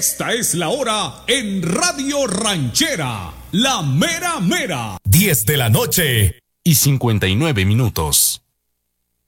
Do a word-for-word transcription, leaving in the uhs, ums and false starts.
Esta es la hora en Radio Ranchera, la mera mera. diez de la noche y cincuenta y nueve minutos.